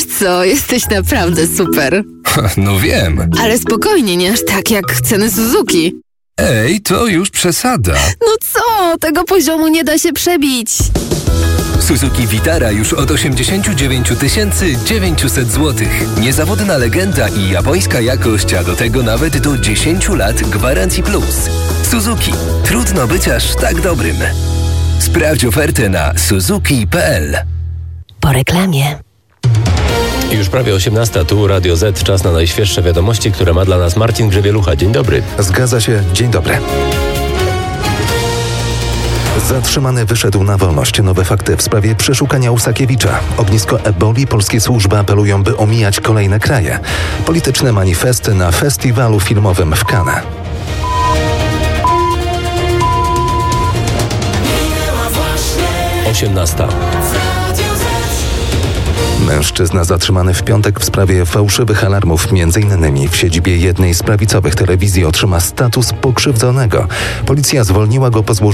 co, jesteś naprawdę super. No wiem. Ale spokojnie, nie aż tak jak ceny Suzuki. Ej, to już przesada. No co, tego poziomu nie da się przebić. Suzuki Vitara już od 89 900 zł. Niezawodna legenda i japońska jakość, a do tego nawet do 10 lat gwarancji plus. Suzuki. Trudno być aż tak dobrym. Sprawdź ofertę na suzuki.pl. Po reklamie. Już prawie 18, tu Radio Z, czas na najświeższe wiadomości, które ma dla nas Marcin Grzebielucha. Dzień dobry. Zgadza się, dzień dobry. Zatrzymany wyszedł na wolność. Nowe fakty w sprawie przeszukania Usakiewicza. Ognisko eboli. Polskie służby apelują, by omijać kolejne kraje. Polityczne manifesty na festiwalu filmowym w Cannes. Minęła 18. Mężczyzna zatrzymany w piątek w sprawie fałszywych alarmów, m.in. w siedzibie jednej z prawicowych telewizji, otrzyma status pokrzywdzonego. Policja zwolniła go po złożeniu